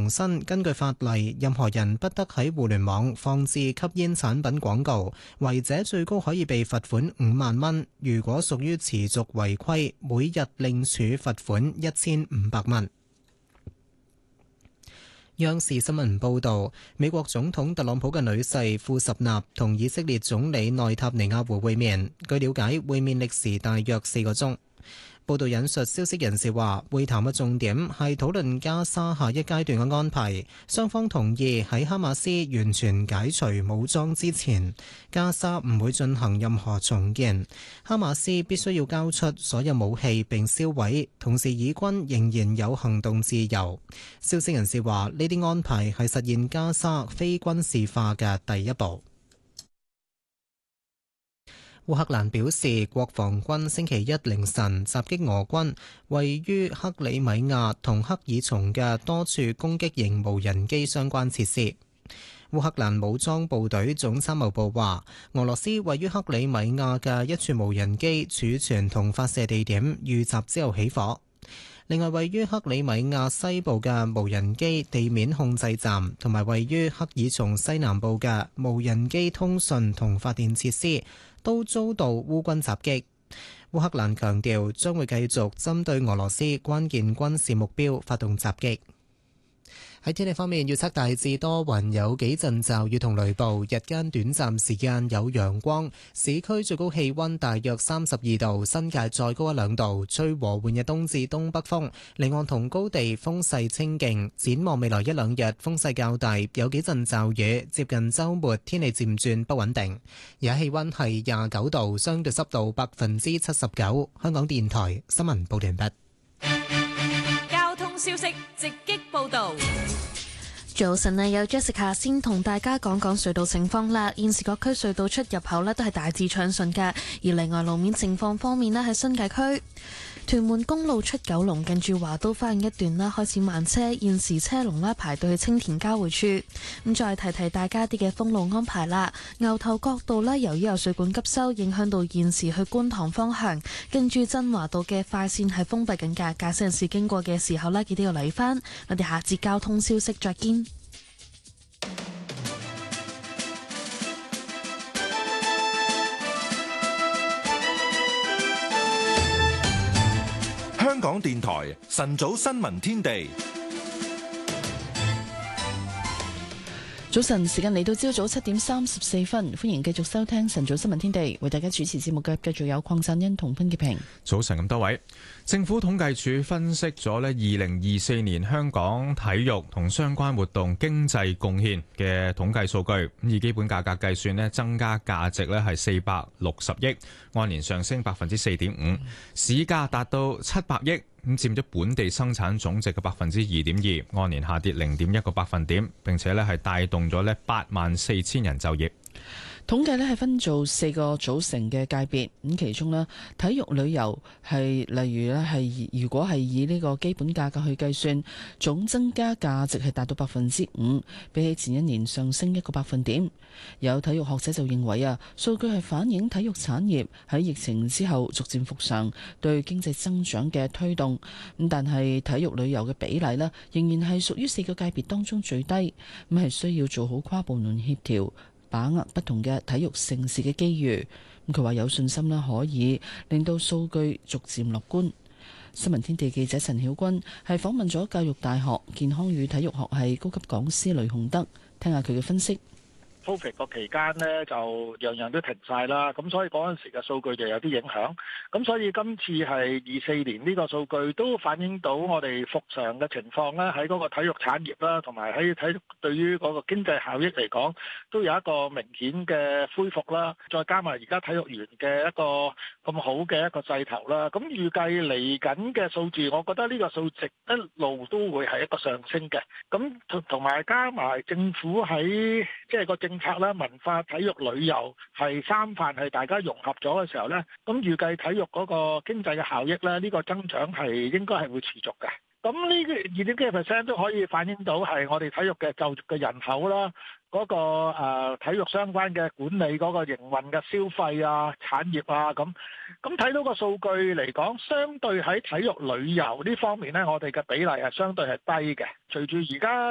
重申，根據法例，任何人不得喺互聯網放置吸煙產品廣告，違者最高可以被罰款5萬蚊。如果屬於持續違規，每日另處罰款1500蚊。央視新聞報導，美國總統特朗普嘅女婿庫什納同以色列總理內塔尼亞胡會面。據了解，會面歷時大約4個鐘。報道引述消息人士話，會談嘅重點係討論加沙下一階段嘅安排。雙方同意喺哈馬斯完全解除武裝之前，加沙唔會進行任何重建。哈馬斯必須要交出所有武器並銷毀，同時以軍仍然有行動自由。消息人士話，呢啲安排係實現加沙非軍事化嘅第一步。烏克蘭表示，國防軍星期一凌晨襲擊俄軍位於克里米亞同克爾松嘅多處攻擊型無人機相關設施。烏克蘭武裝部隊總參謀部話，俄羅斯位於克里米亞嘅一處無人機儲存同發射地點遇襲之後起火。另外，位於克里米亞西部嘅無人機地面控制站同埋位於克爾松西南部嘅無人機通訊同發電設施都遭到烏軍襲擊。烏克蘭強調將會繼續針對俄羅斯關鍵軍事目標發動襲擊。喺天氣方面，預測大致多雲，有幾陣驟雨同雷暴，日間短暫時間有陽光，市區最高氣溫大約32度，新界再高1-2度，吹和緩嘅東至東北風，離岸同高地風勢清勁。展望未來1-2日風勢較大，有幾陣驟雨，接近週末天氣漸轉不穩定。而家氣溫係29度，相對濕度79%。香港電台新聞報道完畢。 消息直擊報道。 早晨啊，有 Jessica 先同大家講講隧道情況啦。現時各區隧道出入口呢都係大致暢順㗎。而另外路面情況方面呢，喺新界區屯門公路出九龍近住華都花園一段啦，開始慢車，現時車龍啦排到去青田交匯處。咁再提提大家啲嘅封路安排啦。牛頭角道呢，由於有水管急修，影響到現時去觀塘方向，跟住真華道嘅快線係封閉緊㗎。駕駛人士經過嘅時候呢，記得要嚟返。我哋下節交通消息再見。 香港電台晨早新聞天地， 早晨時間嚟到朝早7:34，歡迎繼續收聽晨早新聞天地，為大家主持節目嘅繼續有鄺振恩同潘潔平。 早晨咁多位，政府統計處分析咗2024年香港體育同相關活動經濟貢獻嘅統計數據，以基本價格計算增加價值係460億，按年上升4.5%，市價達到700億，咁佔咗本地生產總值嘅2.2%，按年下跌0.1個百分點，並且係帶動咗84000人就業。 統計係分做4個組成嘅界別，咁其中呢，體育旅遊係例如如果係以呢個基本價格去計算，總增加價值係達到5%，比起前一年上升1個百分點。有體育學者就認為數據係反映體育產業喺疫情之後逐漸復常，對經濟增長嘅推動。咁但係體育旅遊嘅比例呢，仍然係屬於4個界別當中最低，咁係需要做好跨部門協調，把握不同嘅體育盛事嘅機遇。咁佢話有信心啦，可以令到數據逐漸樂觀。新聞天地記者陳曉君係訪問咗教育大學健康與體育學系高級講師雷洪德，聽下佢嘅分析。 Covid 個期間呢，就樣樣都停晒啦，咁所以嗰陣時嘅數據就有啲影響。咁所以今次係24年呢個數據都反映到我哋復常嘅情況啦，喺嗰個體育產業啦，同埋喺體育對於嗰個經濟效益嚟講，都有一個明顯嘅恢復啦。再加埋而家體育園嘅一個咁好嘅一個勢頭啦，咁預計嚟緊嘅數字，我覺得呢個數值一路都會係一個上升嘅。咁同埋加埋政府喺即係個政策啦、文化、體育、旅遊係三範係大家融合咗嘅時候呢，咁預計體育嗰個經濟嘅效益呢，呢個增長係應該係會持續嘅。咁呢個2.幾% 都可以反映到係我哋體育嘅就業嘅人口啦，嗰個體育相關嘅管理嗰個營運嘅消費啊、產業啊咁睇到個數據嚟講，相對喺體育旅遊呢方面呢，我哋嘅比例係相對係低嘅。隨住而家